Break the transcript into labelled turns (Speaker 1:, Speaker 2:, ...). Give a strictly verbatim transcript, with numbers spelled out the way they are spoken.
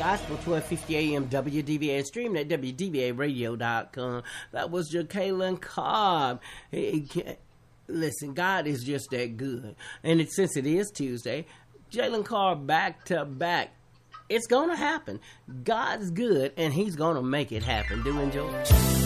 Speaker 1: Gospel, twelve fifty a.m. W D V A, streaming at W D V A radio dot com. That was Jacqueline Cobb. He, he, listen, God is just that good. And it, since it is Tuesday, Jalen Cobb back to back. It's going to happen. God's good, and he's going to make it happen. Do enjoy.